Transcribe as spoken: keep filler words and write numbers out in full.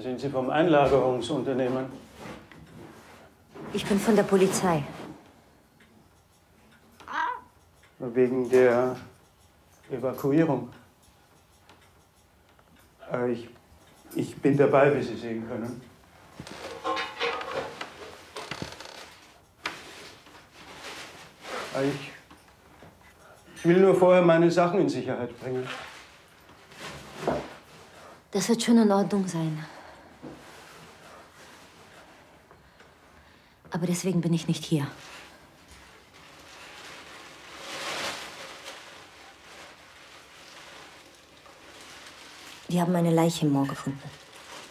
Sind Sie vom Einlagerungsunternehmen? Ich bin von der Polizei. Wegen der Evakuierung. Äh, ich, ich bin dabei, wie Sie sehen können. Äh, ich, ich will nur vorher meine Sachen in Sicherheit bringen. Das wird schon in Ordnung sein. Aber deswegen bin ich nicht hier. Die haben eine Leiche im Moor gefunden.